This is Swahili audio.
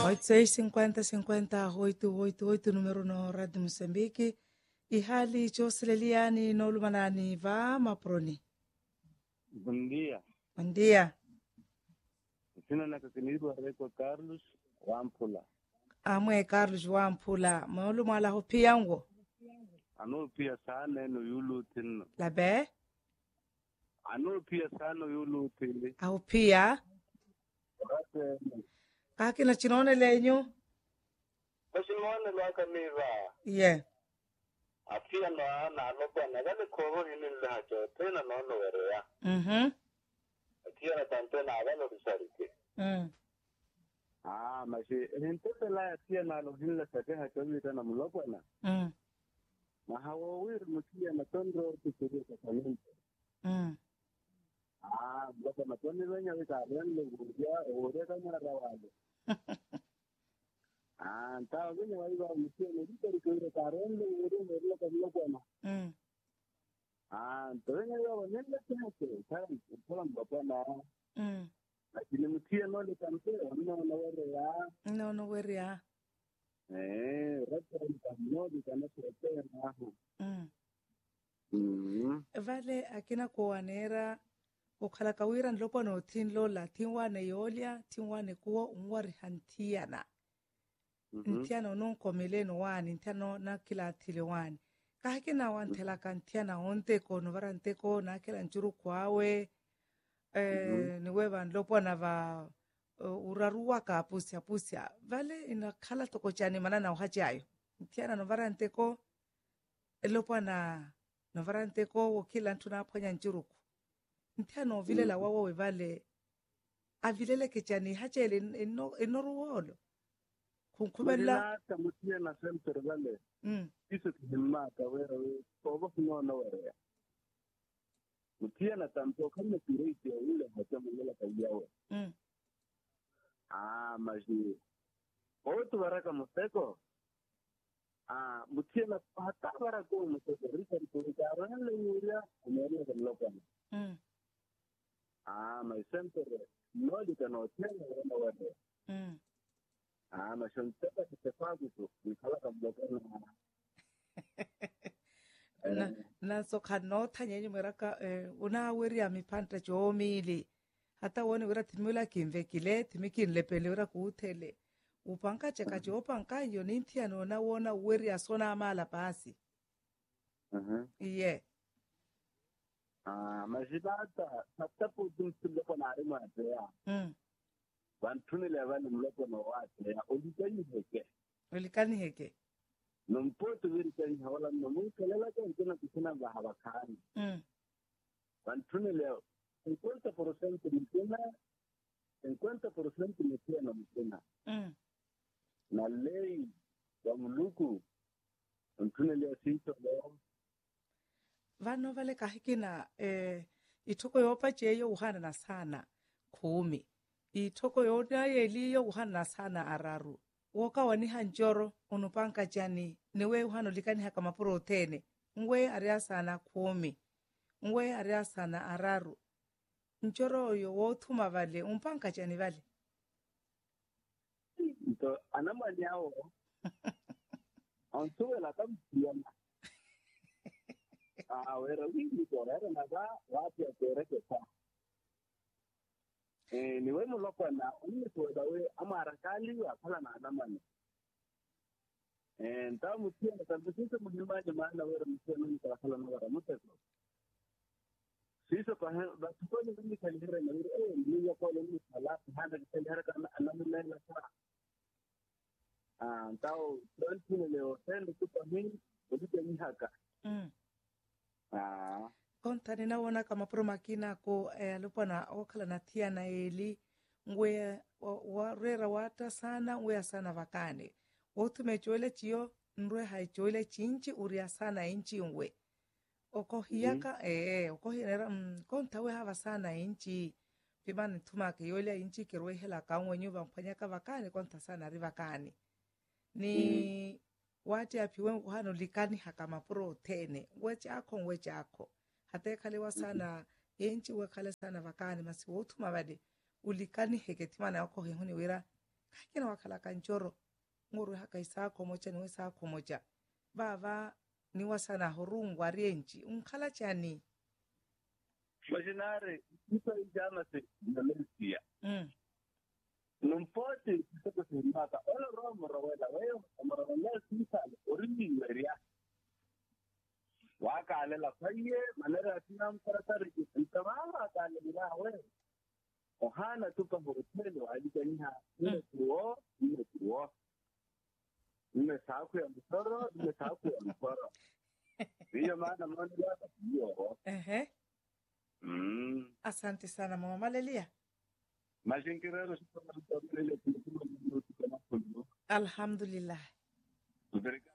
865050 número no Rádio Moçambique e hali Joseleliani no Lumanani va maproni. Bom dia. Bom dia. Sina nakakiniwa Reko Carlos Wampula. Amwe Carlos Wampula. Maulu mala hopiango. Ano pia sana no yulu tino. Labe? Ano pia sana yulu tili. Ahopia? Kaki na chinone lenyo? Kasi mwana laka miva. Yeah. Afia na alopa na gale koho hini lahacho. Tena nono were ya. Afia na tante na agalo risarike. Mashi. Hinte pela afia na alohini la sake hacho vita na mulopa na. Mahawawir mukia na tondro tukiri kasaminto. Baka matoni wenya wika rende gudia ore kanya rawale. Tahu wenya wika mukia nidika rikure karende ore ore kanya kwana. Wenya wika wanenda kihake. Kala mbapa na. Lakini mukia nole kampe no were ya. Rata nkamnodi kana kuretea na ahu. Vale akina kuwanera ukhala kawira nlopo no thinlo la thinwane yolia thinwane kuwo unwari hantiana. Ntiana no nkomeleno wani ntiano na kila thile wani. Kahakina wanthela kantiana onteko no varanteko na kila nchuru kwawe niwe vanlopo na va uraruwa ka pusya vale inakhala toko chani manana uhachayo. Ntiana no varanteko elopo na novaranteko wokila ntuna aphwanya nchuruku. Ntiano vilela wawo wevale avilele kechani hachele enoruwolo. Kunkubela mutia na center vale. Iso kimata wewe tobo kuno were. Mutia na tanto kama kireti ile hacha mwenye kayawe. Maji. Oto baraka musteko. Mutia na pata baraka musteko rikari kurikara lenyeria umeria kelokana. My center no di kana hotel na wale. Mashantaka kitefagu tu nikala kabla na sokano thanyenye meraka una weri ya mipanta chomili hata wone wera timula kimvekile timikinle pele wera kuuthele upanka cheka chopanka yo ninthiano na wona weri asona amala pasi. Yeah. Majibata tapu dumsile kona ari mate ya. Bantuni levani mloko no wate ya olikani heke. Nompoto viri kani hawala nomu kelela ka nkena kusina bahabakani. Bantuni leo 50% mkena 50% mkena mkena. Na lei ya muluku bantuni leo sinto leo. Vano vale kahikina itoko yopa cheyo uhana na sana 10. Itoko yona yeliyo uhana na sana araru. Woka wani hanjoro unupanka chani niwe uhano likani haka maproteine. Ngwe aria sana 10. Ngwe aria sana araru. Njoro yo wothuma vale umpanka chani vale. Ito anamani yao. Antuwe la kampiana. Wera wingi korera naga watu ya kereke sa. Niwe muloko na unitoda we amarakali ya pala na adamani. Nta mutia na tambisisa muhimaji maana wera mutia nini kala na wera muteko. Sisa kwa batukoni wingi kalihira na wera niya kwa lini salati handa kalihira kana anamulai la saa. Ntao tuantine leo tendo kupa mingi udike mihaka. Kontani na wona kama promakina ko lupa na okala na tia na eli ngwe warera wata sana ngwe sana vakane wotu mechoele chio ndwe haichoele chinchi uria sana inchi ngwe okohiaka okohinera kontawe hava sana inchi pimani tumake yole inchi kirwe hela kangwe nyuva mphanyaka vakane konta sana rivakane ni wati apiwe kuhano likani haka maproteine ngwe chako hata khalewa sana inchi we khale sana vakane masi wotu mavade ulikani heketimana yako hehuni wira kakina wakhala kanchoro nguru haka isako mocha niwe sako mocha baba ni wasana horungu arienji unkhala chani Majinare iso ijama se Malaysia numpoti siko simaka ola romo rawela weyo amara sisa orindi area wakale la faye manera tinam paratari tamama kale bila we ohana tuka hoteli alikaniha ile tuo ile saku ya msoro ile saku ya msoro hiyo maana mambo yako hiyo asante sana mama Malelia Majinkirero alhamdulillah